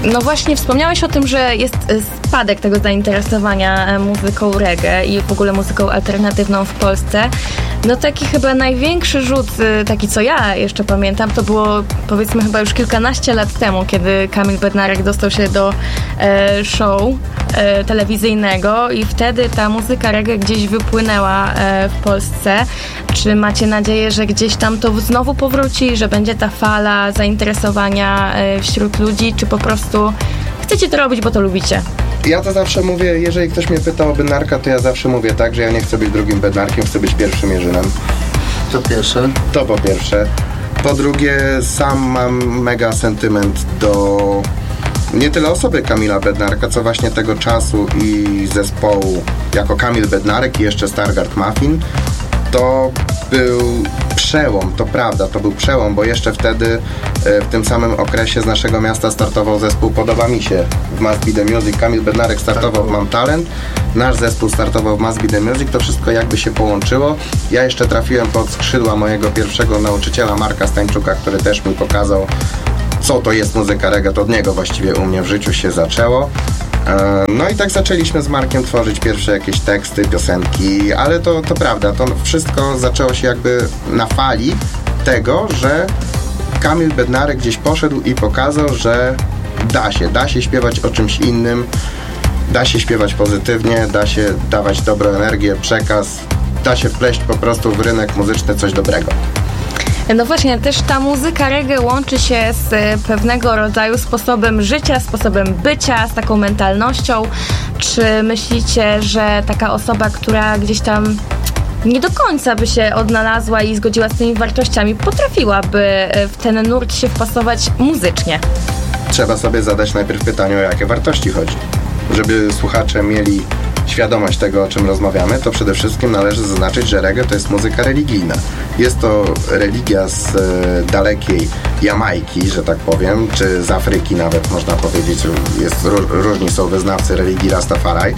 No właśnie, wspomniałeś o tym, że jest spadek tego zainteresowania muzyką reggae i w ogóle muzyką alternatywną w Polsce. No taki chyba największy rzut, taki co ja jeszcze pamiętam, to było powiedzmy chyba już kilkanaście lat temu, kiedy Kamil Bednarek dostał się do show telewizyjnego i wtedy ta muzyka reggae gdzieś wypłynęła w Polsce. Czy macie nadzieję, że gdzieś tam to znowu powróci, że będzie ta fala zainteresowania wśród ludzi, czy po prostu chcecie to robić, bo to lubicie? Ja to zawsze mówię, jeżeli ktoś mnie pyta o Bednarka, to ja zawsze mówię tak, że ja nie chcę być drugim Bednarkiem, chcę być pierwszym Jerzynem. To po pierwsze. Po drugie, sam mam mega sentyment do nie tyle osoby Kamila Bednarka, co właśnie tego czasu i zespołu jako Kamil Bednarek i jeszcze Stargard Muffin. To był przełom, to prawda, to był przełom, bo jeszcze wtedy w tym samym okresie z naszego miasta startował zespół Podoba Mi Się w Must Be The Music. Kamil Bednarek startował w Mam Talent, nasz zespół startował w Must Be The Music, to wszystko jakby się połączyło. Ja jeszcze trafiłem pod skrzydła mojego pierwszego nauczyciela Marka Stańczuka, który też mi pokazał, co to jest muzyka reggae, to od niego właściwie u mnie w życiu się zaczęło. No i tak zaczęliśmy z Markiem tworzyć pierwsze jakieś teksty, piosenki, ale to prawda, to wszystko zaczęło się jakby na fali tego, że Kamil Bednarek gdzieś poszedł i pokazał, że da się śpiewać o czymś innym, da się śpiewać pozytywnie, da się dawać dobrą energię, przekaz, da się wpleść po prostu w rynek muzyczny coś dobrego. No właśnie, też ta muzyka reggae łączy się z pewnego rodzaju sposobem życia, sposobem bycia, z taką mentalnością. Czy myślicie, że taka osoba, która gdzieś tam nie do końca by się odnalazła i zgodziła z tymi wartościami, potrafiłaby w ten nurt się wpasować muzycznie? Trzeba sobie zadać najpierw pytanie, o jakie wartości chodzi. Żeby słuchacze mieli świadomość tego, o czym rozmawiamy, to przede wszystkim należy zaznaczyć, że reggae to jest muzyka religijna. Jest to religia z dalekiej Jamajki, że tak powiem, czy z Afryki nawet można powiedzieć. Różni są wyznawcy religii Rastafari.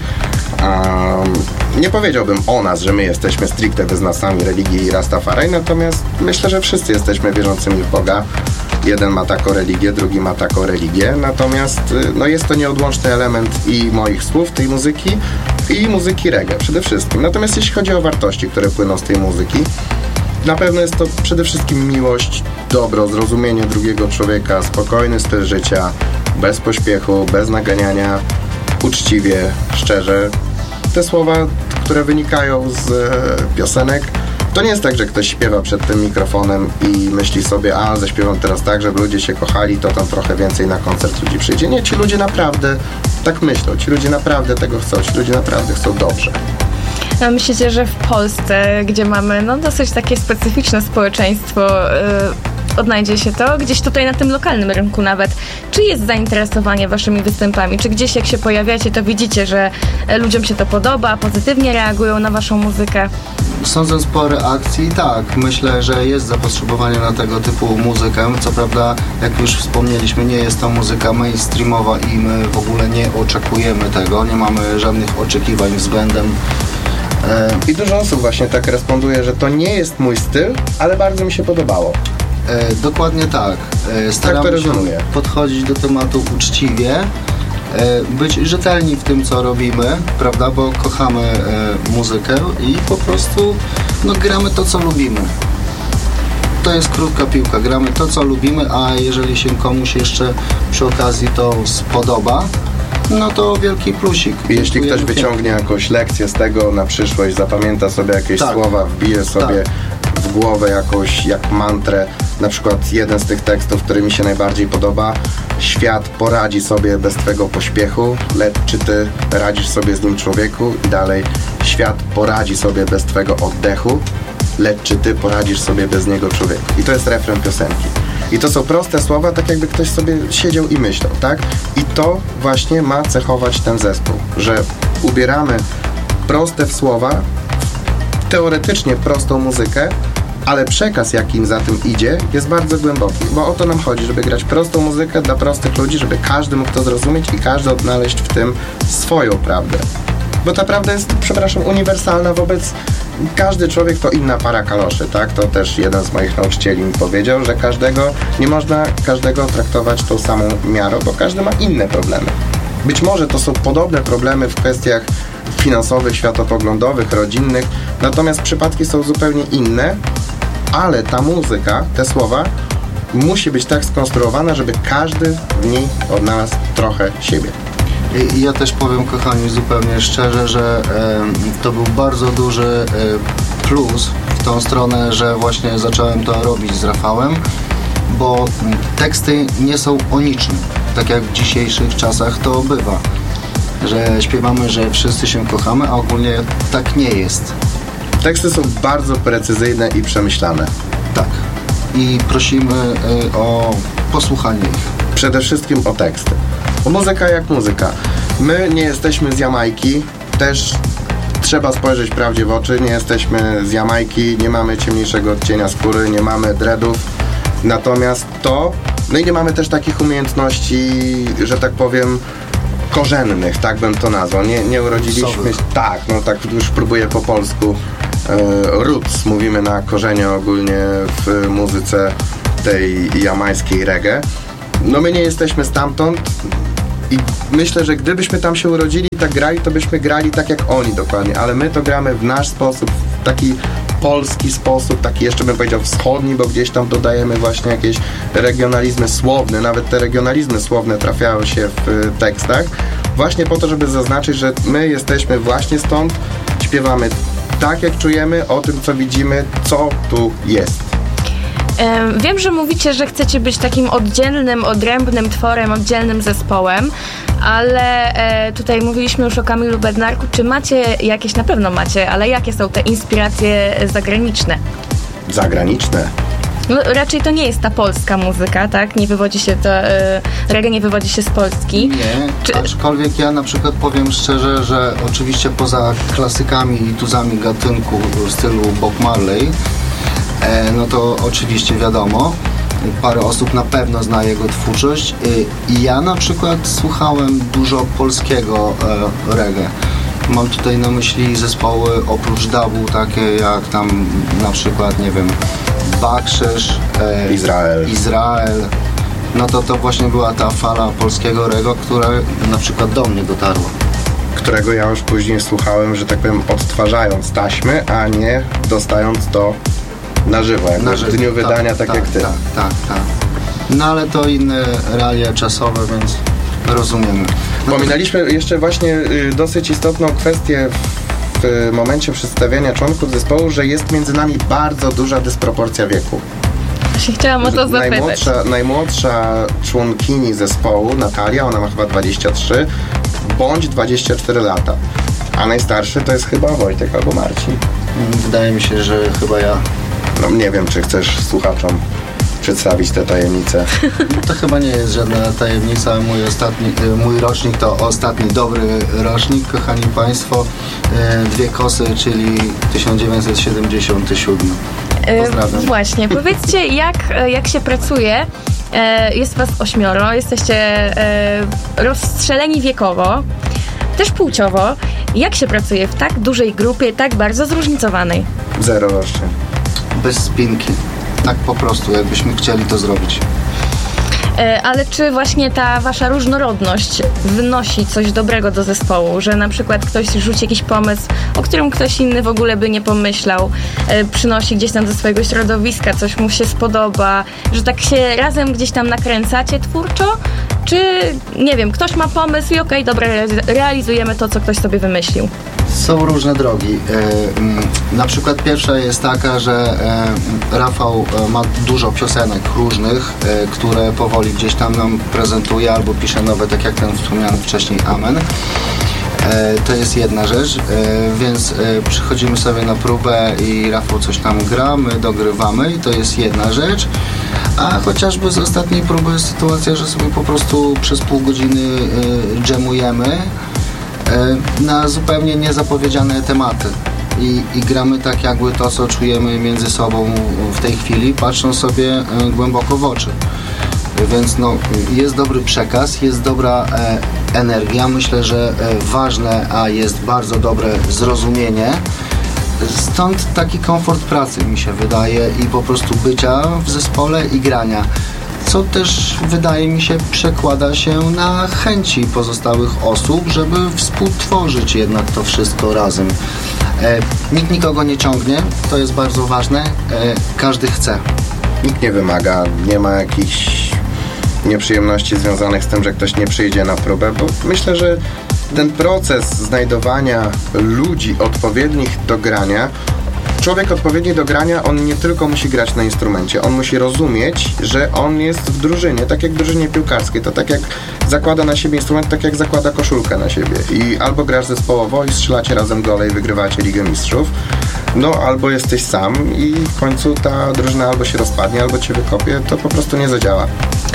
Nie powiedziałbym o nas, że my jesteśmy stricte wyznawcami religii Rastafari, natomiast myślę, że wszyscy jesteśmy wierzącymi w Boga. Jeden ma taką religię, drugi ma taką religię, natomiast no jest to nieodłączny element i moich słów, tej muzyki i muzyki reggae przede wszystkim. Natomiast jeśli chodzi o wartości, które płyną z tej muzyki, na pewno jest to przede wszystkim miłość, dobro, zrozumienie drugiego człowieka, spokojny styl życia, bez pośpiechu, bez naganiania, uczciwie, szczerze. Te słowa, które wynikają z piosenek, to nie jest tak, że ktoś śpiewa przed tym mikrofonem i myśli sobie, zaśpiewam teraz tak, żeby ludzie się kochali, to tam trochę więcej na koncert ludzi przyjdzie. Nie, ci ludzie naprawdę tak myślą, ci ludzie naprawdę tego chcą, ci ludzie naprawdę chcą dobrze. A myślicie, że w Polsce, gdzie mamy dosyć takie specyficzne społeczeństwo, odnajdzie się to gdzieś tutaj na tym lokalnym rynku nawet? Czy jest zainteresowanie waszymi występami? Czy gdzieś jak się pojawiacie, to widzicie, że ludziom się to podoba, pozytywnie reagują na waszą muzykę? Sądząc po reakcji, tak, myślę, że jest zapotrzebowanie na tego typu muzykę. Co prawda, jak już wspomnieliśmy, nie jest to muzyka mainstreamowa i my w ogóle nie oczekujemy tego, nie mamy żadnych oczekiwań względem. I dużo osób właśnie tak responduje, że to nie jest mój styl, ale bardzo mi się podobało. Dokładnie tak. Staramy się podchodzić do tematu uczciwie, być rzetelni w tym, co robimy, prawda, bo kochamy muzykę i po prostu gramy to, co lubimy. To jest krótka piłka, gramy to, co lubimy, a jeżeli się komuś jeszcze przy okazji to spodoba, no to wielki plusik. Jeśli ktoś wyciągnie jakąś lekcję z tego na przyszłość, zapamięta sobie jakieś słowa, wbije sobie w głowę jakąś jak mantrę, na przykład jeden z tych tekstów, który mi się najbardziej podoba: świat poradzi sobie bez twego pośpiechu, lecz czy ty radzisz sobie z nim, człowieku? I dalej: świat poradzi sobie bez twego oddechu, lecz czy ty poradzisz sobie bez niego, człowieku? I to jest refren piosenki. I to są proste słowa, tak jakby ktoś sobie siedział i myślał, tak? I to właśnie ma cechować ten zespół, że ubieramy proste w słowa, teoretycznie prostą muzykę, ale przekaz, jakim za tym idzie, jest bardzo głęboki, bo o to nam chodzi, żeby grać prostą muzykę dla prostych ludzi, żeby każdy mógł to zrozumieć i każdy odnaleźć w tym swoją prawdę. bo ta prawda jest, przepraszam, uniwersalna wobec każdy człowiek to inna para kaloszy, tak? To też jeden z moich nauczycieli mi powiedział, że nie można każdego traktować tą samą miarą, bo każdy ma inne problemy. Być może to są podobne problemy w kwestiach finansowych, światopoglądowych, rodzinnych, natomiast przypadki są zupełnie inne, ale ta muzyka, te słowa musi być tak skonstruowana, żeby każdy w niej odnalazł trochę siebie. I ja też powiem, kochani, zupełnie szczerze, że to był bardzo duży plus w tą stronę, że właśnie zacząłem to robić z Rafałem, bo teksty nie są o niczym, tak jak w dzisiejszych czasach to bywa, że śpiewamy, że wszyscy się kochamy, a ogólnie tak nie jest. Teksty są bardzo precyzyjne i przemyślane. Tak. I prosimy o posłuchanie ich. Przede wszystkim o teksty. Bo muzyka jak muzyka. My nie jesteśmy z Jamajki, też trzeba spojrzeć prawdzie w oczy, nie jesteśmy z Jamajki, nie mamy ciemniejszego odcienia skóry, nie mamy dreadów, natomiast no i nie mamy też takich umiejętności, że tak powiem, korzennych, tak bym to nazwał. Nie urodziliśmy się, tak już próbuję po polsku, roots, mówimy na korzenie ogólnie w muzyce tej jamańskiej reggae. No my nie jesteśmy stamtąd i myślę, że gdybyśmy tam się urodzili i tak grali, to byśmy grali tak jak oni dokładnie, ale my to gramy w nasz sposób, w taki polski sposób, taki jeszcze bym powiedział wschodni, bo gdzieś tam dodajemy właśnie jakieś regionalizmy słowne, nawet te regionalizmy słowne trafiają się w tekstach, właśnie po to, żeby zaznaczyć, że my jesteśmy właśnie stąd, śpiewamy tak jak czujemy, o tym co widzimy, co tu jest. Wiem, że mówicie, że chcecie być takim oddzielnym, odrębnym tworem, oddzielnym zespołem, ale tutaj mówiliśmy już o Kamilu Bednarku. Czy macie jakieś, na pewno macie, ale jakie są te inspiracje zagraniczne? Zagraniczne? No, raczej to nie jest ta polska muzyka, tak? Nie wywodzi się to, reggae nie wywodzi się z Polski. Nie, aczkolwiek ja na przykład powiem szczerze, że oczywiście poza klasykami i tuzami gatunku w stylu Bob Marley, no to oczywiście wiadomo, parę osób na pewno zna jego twórczość i ja na przykład słuchałem dużo polskiego reggae. Mam tutaj na myśli zespoły oprócz dubu, takie jak tam na przykład, nie wiem, Bakrzyż, Izrael. No to właśnie była ta fala polskiego reggae, która na przykład do mnie dotarła. Którego ja już później słuchałem, że tak powiem, odtwarzając taśmy, a nie dostając to na żywo, jak w dniu wydania, tak jak ty. Tak. No ale to inne realia czasowe, więc rozumiemy. Pominęliśmy jeszcze właśnie dosyć istotną kwestię w momencie przedstawiania członków zespołu, że jest między nami bardzo duża dysproporcja wieku. Chciałam o to zapytać. Najmłodsza członkini zespołu, Natalia, ona ma chyba 23 bądź 24 lata. A najstarszy to jest chyba Wojtek albo Marcin. Wydaje mi się, że chyba ja. No nie wiem, czy chcesz słuchaczom przedstawić tę tajemnicę. To chyba nie jest żadna tajemnica. Mój rocznik to ostatni dobry rocznik, kochani Państwo. Dwie kosy, czyli 1977. Pozdrawiam. Właśnie, powiedzcie, jak się pracuje. Jest was 8, jesteście rozstrzeleni wiekowo, też płciowo. Jak się pracuje w tak dużej grupie, tak bardzo zróżnicowanej? Zero roszczeń. Bez spinki. Tak po prostu, jakbyśmy chcieli to zrobić. Ale czy właśnie ta wasza różnorodność wnosi coś dobrego do zespołu, że na przykład ktoś rzuci jakiś pomysł, o którym ktoś inny w ogóle by nie pomyślał, przynosi gdzieś tam ze swojego środowiska, coś mu się spodoba, że tak się razem gdzieś tam nakręcacie twórczo? Czy, nie wiem, ktoś ma pomysł i okej, dobra, realizujemy to, co ktoś sobie wymyślił? Są różne drogi. Na przykład pierwsza jest taka, że Rafał ma dużo piosenek różnych, które powoli gdzieś tam nam prezentuje albo pisze nowe, tak jak ten wspomniany wcześniej Amen. To jest jedna rzecz, więc przychodzimy sobie na próbę i Rafał coś tam gra, my dogrywamy i to jest jedna rzecz. A chociażby z ostatniej próby jest sytuacja, że sobie po prostu przez pół godziny dżemujemy na zupełnie niezapowiedziane tematy i gramy tak jakby to, co czujemy między sobą w tej chwili, patrząc sobie głęboko w oczy. Więc no, jest dobry przekaz, jest dobra energia. Myślę, że ważne, a jest bardzo dobre zrozumienie. Stąd taki komfort pracy mi się wydaje i po prostu bycia w zespole i grania. Co też wydaje mi się przekłada się na chęci pozostałych osób, żeby współtworzyć jednak to wszystko razem. Nikt nikogo nie ciągnie, to jest bardzo ważne, każdy chce. Nikt nie wymaga, nie ma jakichś nieprzyjemności związanych z tym, że ktoś nie przyjdzie na próbę, bo myślę, że ten proces znajdowania ludzi odpowiednich do grania, człowiek odpowiedni do grania, on nie tylko musi grać na instrumencie, on musi rozumieć, że on jest w drużynie, tak jak w drużynie piłkarskiej, to tak jak zakłada na siebie instrument, tak jak zakłada koszulkę na siebie i albo grasz zespołowo i strzelacie razem gole i wygrywacie Ligę Mistrzów, no albo jesteś sam i w końcu ta drużyna albo się rozpadnie, albo cię wykopie, to po prostu nie zadziała.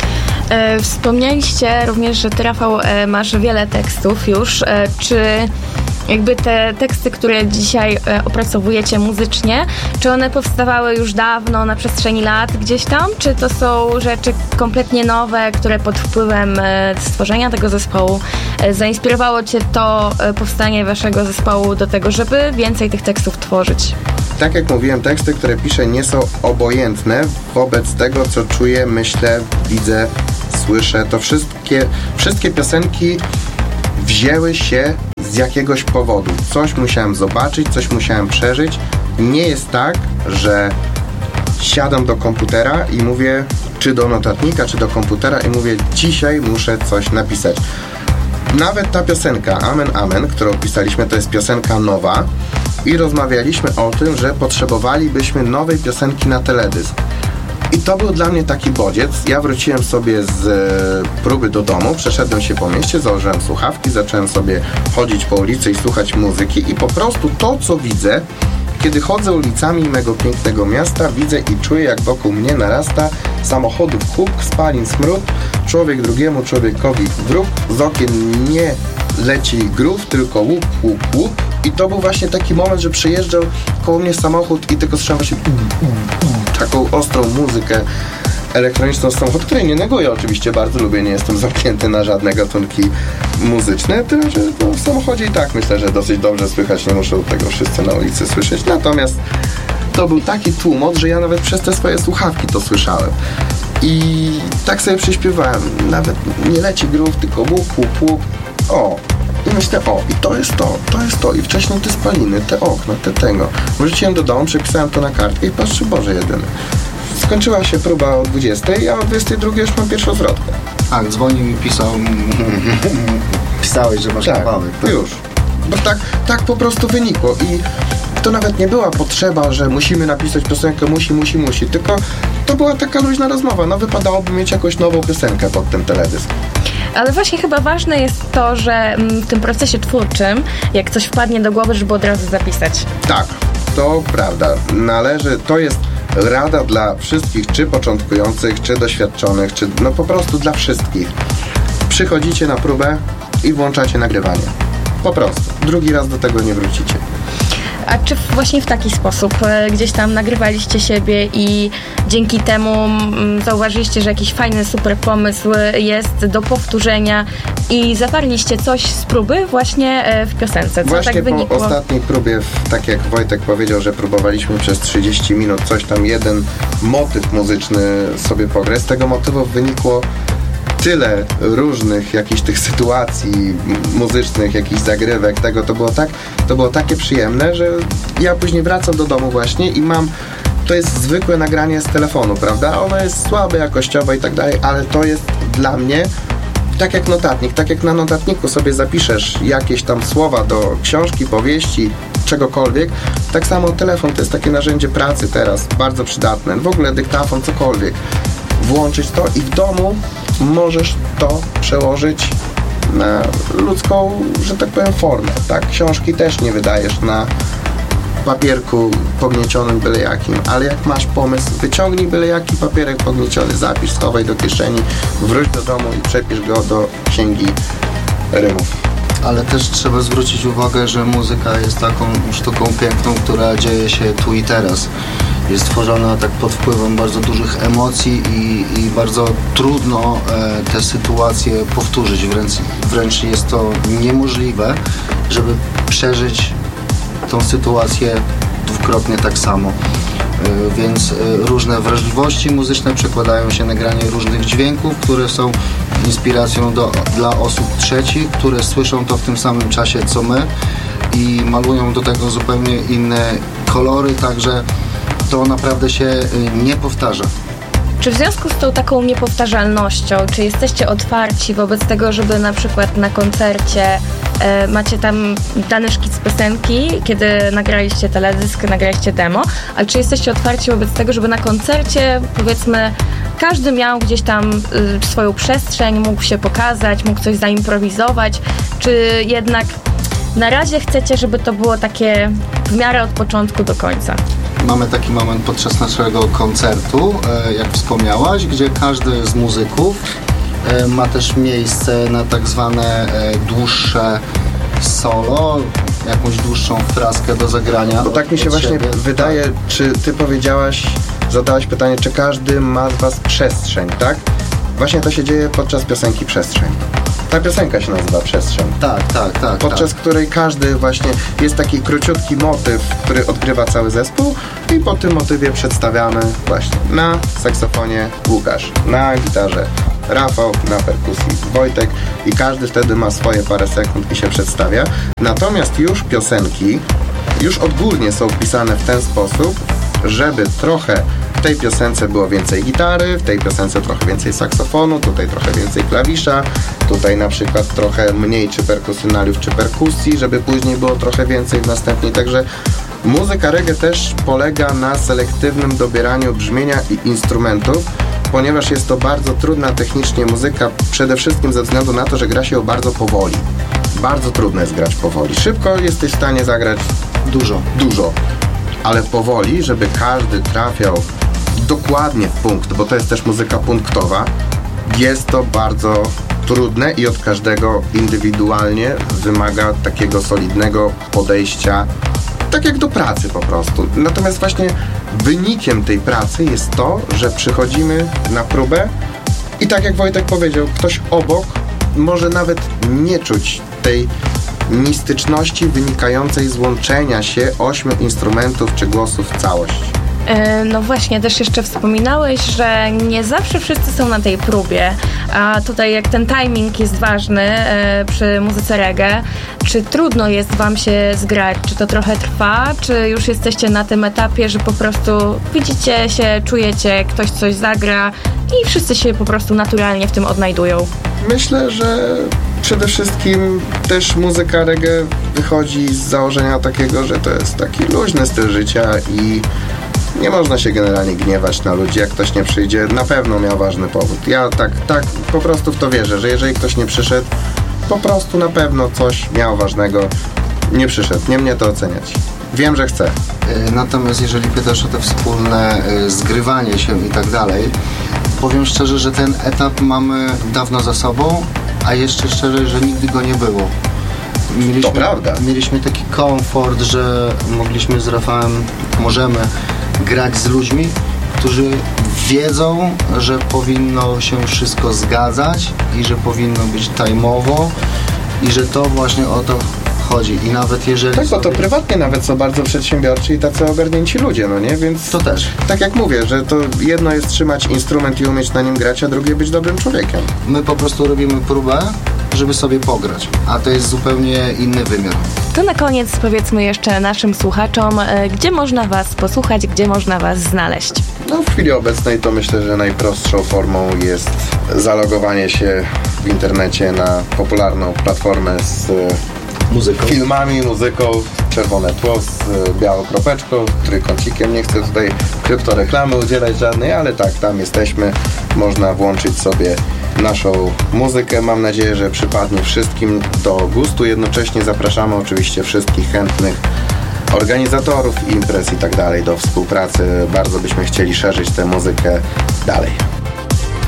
Wspomnieliście również, że ty, Rafał, masz wiele tekstów już. Czy jakby te teksty, które dzisiaj opracowujecie muzycznie, czy one powstawały już dawno, na przestrzeni lat gdzieś tam? Czy to są rzeczy kompletnie nowe, które pod wpływem stworzenia tego zespołu zainspirowało cię to powstanie waszego zespołu do tego, żeby więcej tych tekstów tworzyć? Tak jak mówiłem, teksty, które piszę, nie są obojętne wobec tego, co czuję, myślę, widzę, słyszę. To wszystkie piosenki wzięły się z jakiegoś powodu. Coś musiałem zobaczyć, coś musiałem przeżyć. Nie jest tak, że siadam do komputera i mówię, czy do notatnika, czy do komputera i mówię, dzisiaj muszę coś napisać. Nawet ta piosenka Amen, Amen, którą pisaliśmy, to jest piosenka nowa i rozmawialiśmy o tym, że potrzebowalibyśmy nowej piosenki na teledysk. I to był dla mnie taki bodziec. Ja wróciłem sobie z próby do domu, przeszedłem się po mieście, założyłem słuchawki, zacząłem sobie chodzić po ulicy i słuchać muzyki i po prostu to, co widzę, kiedy chodzę ulicami mego pięknego miasta, widzę i czuję, jak wokół mnie narasta samochodów huk, spalin smród, człowiek drugiemu człowiekowi wróg, z okien nie leci grów, tylko łup, łup, łup. I to był właśnie taki moment, że przyjeżdżał koło mnie samochód i tylko słyszałem właśnie taką ostrą muzykę elektroniczną z samochodu, której nie neguję oczywiście, bardzo lubię, nie jestem zamknięty na żadne gatunki muzyczne, tyle, że w samochodzie i tak myślę, że dosyć dobrze słychać, nie muszą tego wszyscy na ulicy słyszeć, natomiast to był taki tłumot, że ja nawet przez te swoje słuchawki to słyszałem i tak sobie przyśpiewałem, nawet nie leci grów, tylko łup, łup, łup, o. I myślę, i to jest to. I wcześniej te spaliny, te okna, tego. Wróciłem do domu, przepisałem to na kartkę i patrzę, Boże jedyny. Skończyła się próba o 20:00, a o 22:00 już mam pierwszą zwrotkę. Tak, dzwonił i pisałeś, że masz kawałek. Tak, już. Bo tak po prostu wynikło i to nawet nie była potrzeba, że musimy napisać piosenkę, musi, tylko to była taka luźna rozmowa, no wypadałoby mieć jakąś nową piosenkę pod tym teledysk. Ale właśnie chyba ważne jest to, że w tym procesie twórczym, jak coś wpadnie do głowy, żeby od razu zapisać. Tak, to prawda. To jest rada dla wszystkich, czy początkujących, czy doświadczonych, czy no po prostu dla wszystkich. Przychodzicie na próbę i włączacie nagrywanie. Po prostu. Drugi raz do tego nie wrócicie. A czy właśnie w taki sposób gdzieś tam nagrywaliście siebie i dzięki temu zauważyliście, że jakiś fajny, super pomysł jest do powtórzenia i zawarliście coś z próby właśnie w piosence? Co właśnie tak wynikło? Po ostatniej próbie, tak jak Wojtek powiedział, że próbowaliśmy przez 30 minut coś tam, jeden motyw muzyczny sobie pograć. Z tego motywów wynikło tyle różnych jakichś tych sytuacji muzycznych, jakichś zagrywek, to było takie przyjemne, że ja później wracam do domu właśnie i to jest zwykłe nagranie z telefonu, prawda? Ono jest słabe jakościowo i tak dalej, ale to jest dla mnie tak jak notatnik, tak jak na notatniku sobie zapiszesz jakieś tam słowa do książki, powieści, czegokolwiek, tak samo telefon to jest takie narzędzie pracy teraz, bardzo przydatne, w ogóle dyktafon, cokolwiek. Włączyć to i w domu możesz to przełożyć na ludzką, że tak powiem, formę, tak? Książki też nie wydajesz na papierku pogniecionym byle jakim, ale jak masz pomysł, wyciągnij byle jaki papierek pognieciony, zapisz, schowaj do kieszeni, wróć do domu i przepisz go do księgi rymów. Ale też trzeba zwrócić uwagę, że muzyka jest taką sztuką piękną, która dzieje się tu i teraz. Jest tworzona tak pod wpływem bardzo dużych emocji i bardzo trudno te sytuacje powtórzyć. Wręcz jest to niemożliwe, żeby przeżyć tą sytuację dwukrotnie tak samo. Więc różne wrażliwości muzyczne przekładają się na granie różnych dźwięków, które są inspiracją dla osób trzecich, które słyszą to w tym samym czasie co my i malują do tego zupełnie inne kolory, także to naprawdę się nie powtarza. Czy w związku z tą taką niepowtarzalnością, czy jesteście otwarci wobec tego, żeby na przykład na koncercie macie tam dany szkic piosenki, kiedy nagraliście teledysk, nagraliście demo, ale czy jesteście otwarci wobec tego, żeby na koncercie, powiedzmy, każdy miał gdzieś tam swoją przestrzeń, mógł się pokazać, mógł coś zaimprowizować, czy jednak na razie chcecie, żeby to było takie w miarę od początku do końca? Mamy taki moment podczas naszego koncertu, jak wspomniałaś, gdzie każdy z muzyków ma też miejsce na tak zwane dłuższe solo, jakąś dłuższą fraskę do zagrania. Bo tak mi się właśnie wydaje, tak. Czy ty zadałaś pytanie, czy każdy ma z was przestrzeń, tak? Właśnie to się dzieje podczas piosenki Przestrzeń. Ta piosenka się nazywa Przestrzeń. Tak. Podczas której każdy właśnie jest taki króciutki motyw, który odgrywa cały zespół i po tym motywie przedstawiamy właśnie na saksofonie Łukasz, na gitarze Rafał, na perkusji Wojtek i każdy wtedy ma swoje parę sekund i się przedstawia. Natomiast już piosenki już odgórnie są pisane w ten sposób, żeby trochę w tej piosence było więcej gitary, w tej piosence trochę więcej saksofonu, tutaj trochę więcej klawisza, tutaj na przykład trochę mniej czy perkusjonaliów, czy perkusji, żeby później było trochę więcej w następnej. Także muzyka reggae też polega na selektywnym dobieraniu brzmienia i instrumentów, ponieważ jest to bardzo trudna technicznie muzyka, przede wszystkim ze względu na to, że gra się ją bardzo powoli. Bardzo trudno jest grać powoli. Szybko jesteś w stanie zagrać dużo, ale powoli, żeby każdy trafiał dokładnie w punkt, bo to jest też muzyka punktowa, jest to bardzo trudne i od każdego indywidualnie wymaga takiego solidnego podejścia, tak jak do pracy po prostu. Natomiast właśnie wynikiem tej pracy jest to, że przychodzimy na próbę i tak jak Wojtek powiedział, ktoś obok może nawet nie czuć tej mistyczności wynikającej z łączenia się 8 instrumentów czy głosów w całość. No właśnie, też jeszcze wspominałeś, że nie zawsze wszyscy są na tej próbie, a tutaj jak ten timing jest ważny przy muzyce reggae, czy trudno jest wam się zgrać? Czy to trochę trwa? Czy już jesteście na tym etapie, że po prostu widzicie się, czujecie, ktoś coś zagra i wszyscy się po prostu naturalnie w tym odnajdują? Myślę, że przede wszystkim też muzyka reggae wychodzi z założenia takiego, że to jest taki luźny styl życia i nie można się generalnie gniewać na ludzi, jak ktoś nie przyjdzie, na pewno miał ważny powód. Ja tak po prostu w to wierzę, że jeżeli ktoś nie przyszedł, po prostu na pewno coś miał ważnego, nie przyszedł, nie mnie to oceniać. Wiem, że chce. Natomiast jeżeli pytasz o te wspólne zgrywanie się i tak dalej, powiem szczerze, że ten etap mamy dawno za sobą, a jeszcze szczerze, że nigdy go nie było. To prawda. Mieliśmy taki komfort, że mogliśmy z Rafałem, możemy grać z ludźmi, którzy wiedzą, że powinno się wszystko zgadzać i że powinno być time'owo i że to właśnie o to chodzi. I nawet jeżeli... Tak, bo to prywatnie nawet są bardzo przedsiębiorczy i tacy ogarnięci ludzie, no nie? Więc to też. Tak jak mówię, że to jedno jest trzymać instrument i umieć na nim grać, a drugie być dobrym człowiekiem. My po prostu robimy próbę, żeby sobie pograć, a to jest zupełnie inny wymiar. To na koniec powiedzmy jeszcze naszym słuchaczom, gdzie można was posłuchać, gdzie można was znaleźć. No w chwili obecnej to myślę, że najprostszą formą jest zalogowanie się w internecie na popularną platformę z muzyką. Filmami, muzyką, czerwone tło z białą kropeczką, trójkącikiem. Nie chcę tutaj kryptoreklamy udzielać żadnej, ale tak, tam jesteśmy. Można włączyć sobie naszą muzykę. Mam nadzieję, że przypadnie wszystkim do gustu. Jednocześnie zapraszamy oczywiście wszystkich chętnych organizatorów imprez i tak dalej do współpracy. Bardzo byśmy chcieli szerzyć tę muzykę dalej.